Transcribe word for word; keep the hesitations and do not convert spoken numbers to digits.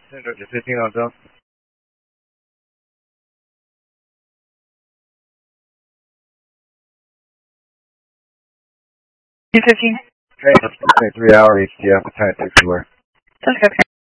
Central to fifteen on zone. two fifteen. Okay, let's three hour H T F, ten six square. Sounds good.